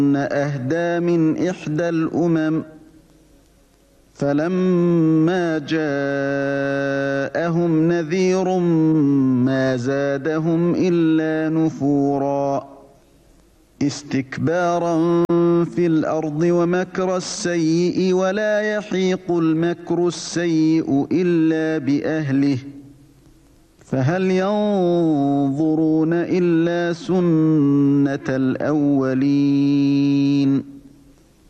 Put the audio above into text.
أهدى من إحدى الأمم فلما جاءهم نذير ما زادهم إلا نفورا استكبارا في الأرض ومكر السيء ولا يحيق المكر السيء إلا بأهله فهل ينظرون إلا سنة الأولين